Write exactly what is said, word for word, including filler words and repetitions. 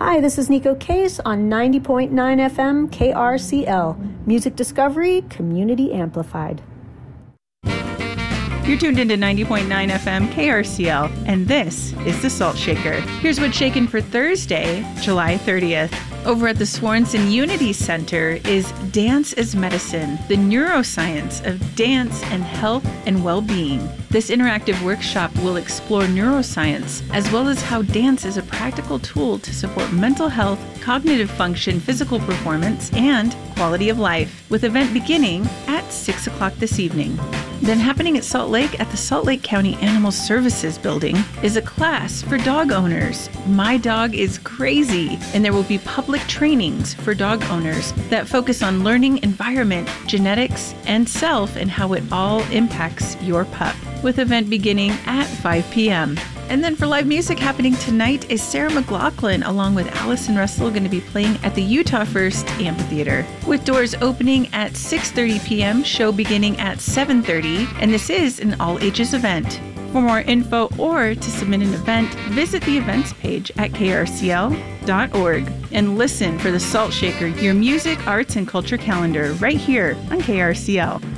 Hi, this is Nico Case on ninety point nine F M K R C L. Music Discovery, Community Amplified. You're tuned into ninety point nine F M K R C L, and this is The Salt Shaker. Here's what's shaken for Thursday, July thirtieth. Over at the Swanson Unity Center is Dance as Medicine, the neuroscience of dance and health and well-being. This interactive workshop will explore neuroscience, as well as how dance is a practical tool to support mental health, cognitive function, physical performance, and quality of life, with event beginning at six o'clock this evening. Then happening at Salt Lake at the Salt Lake County Animal Services Building is a class for dog owners. My Dog is Crazy, and there will be public trainings for dog owners that focus on learning environment, genetics, and self, and how it all impacts your pup, with event beginning at five p.m. And then for live music happening tonight is Sarah McLachlan along with Allison Russell going to be playing at the Utah First Amphitheater, with doors opening at six thirty p.m., show beginning at seven thirty, and this is an all ages event. For more info or to submit an event, visit the events page at K R C L dot org and listen for The Salt Shaker, your music, arts, and culture calendar right here on K R C L.